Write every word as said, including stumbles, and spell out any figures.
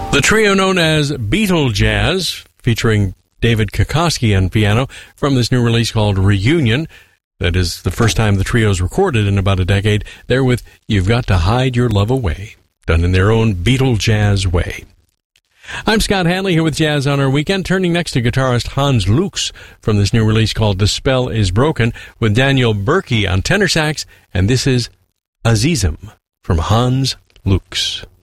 The trio known as Beatle Jazz, featuring David Kokoski on piano, from this new release called Reunion. That is the first time the trio's recorded in about a decade. They're with You've Got to Hide Your Love Away, done in their own Beatle Jazz way. I'm Scott Hanley here with Jazz on Our Weekend, turning next to guitarist Hans Lux from this new release called The Spell Is Broken, with Daniel Berkey on tenor sax, and this is Azizim from Hans Lux.